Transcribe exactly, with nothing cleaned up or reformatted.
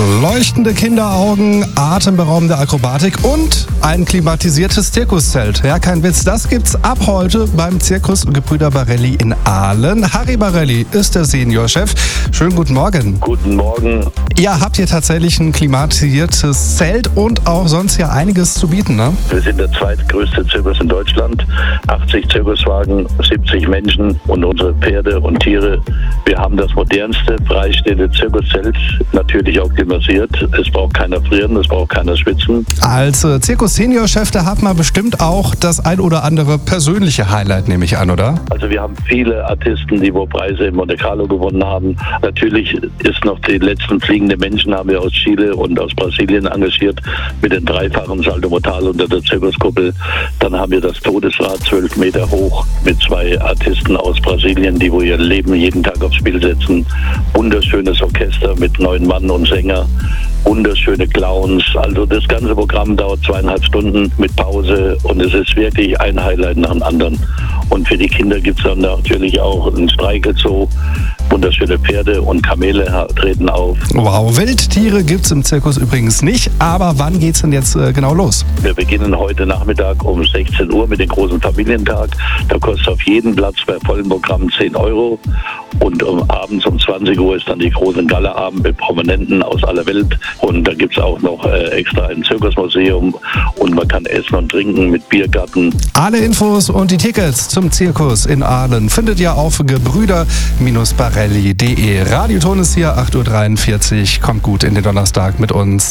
Leuchtende Kinderaugen, atemberaubende Akrobatik und ein klimatisiertes Zirkuszelt. Ja, kein Witz, das gibt's ab heute beim Zirkus Gebrüder Barelli in Aalen. Harry Barelli ist der Seniorchef. Schönen guten Morgen. Guten Morgen. Ja, habt ihr tatsächlich ein klimatisiertes Zelt und auch sonst ja einiges zu bieten, ne? Wir sind der zweitgrößte Zirkus in Deutschland. achtzig Zirkuswagen, siebzig Menschen und unsere Pferde und Tiere. Wir haben das modernste, freistehende Zirkuszelt, natürlich auch klimatisiert. Es braucht keiner frieren, es braucht keiner schwitzen. Als äh, Zirkus-Senior-Chef, da hat man bestimmt auch das ein oder andere persönliche Highlight, nehme ich an, oder? Also wir haben viele Artisten, die wo Preise in Monte Carlo gewonnen haben. Natürlich ist noch die letzten fliegenden Menschen, haben wir aus Chile und aus Brasilien engagiert, mit den dreifachen Salto Mortal unter der Zirkuskuppel. Dann haben wir das Todesrad, zwölf Meter hoch, mit zwei Artisten aus Brasilien, die wo ihr Leben jeden Tag aufs Spiel setzen. Wunderschönes Orchester mit neun Mann und Sänger. Wunderschöne Clowns. Also das ganze Programm dauert zweieinhalb Stunden mit Pause und es ist wirklich ein Highlight nach dem anderen. Und für die Kinder gibt es dann natürlich auch ein Streikelzoo. Wunderschöne Pferde und Kamele treten auf. Wow, Wildtiere gibt's im Zirkus übrigens nicht. Aber wann geht's denn jetzt äh, genau los? Wir beginnen heute Nachmittag um sechzehn Uhr mit dem großen Familientag. Da kostet auf jeden Platz bei vollem Programm zehn Euro. Und um, abends um zwanzig Uhr ist dann die große Gala-Abend mit Prominenten aus aller Welt. Und da gibt es auch noch äh, extra ein Zirkusmuseum und man kann essen und trinken mit Biergarten. Alle Infos und die Tickets zum Zirkus in Aalen findet ihr auf gebrüder Barelli punkt de. Radioton ist hier, acht Uhr dreiundvierzig. Kommt gut in den Donnerstag mit uns.